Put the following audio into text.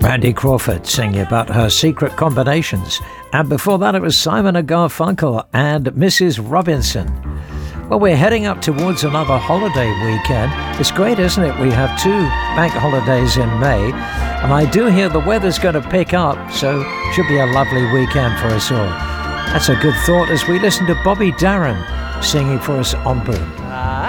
Randy Crawford singing about her secret combinations. And before that it was Simon & Garfunkel and Mrs. Robinson. Well, we're heading up towards another holiday weekend. It's great, isn't it? We have 2 bank holidays in May. And I do hear the weather's going to pick up, so should be a lovely weekend for us all. That's a good thought as we listen to Bobby Darin singing for us on Boom.